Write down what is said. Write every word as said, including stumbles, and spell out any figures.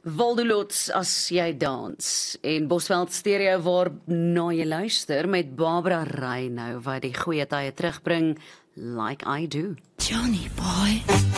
Waldelots as jy dans en Bosveld Stereo waar na jy luister met Barbara Ray nou wat die goeie tye terugbring like I do. Johnny boy.